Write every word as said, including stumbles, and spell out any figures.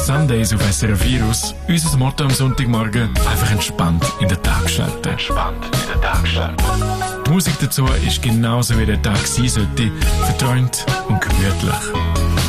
Sundays auf S R F Virus. Unser Motto am Sonntagmorgen: einfach entspannt in den Tag starten. Entspannt in den Tag starten. Die Musik dazu ist genauso wie der Tag sein sollte: verträumt und gemütlich.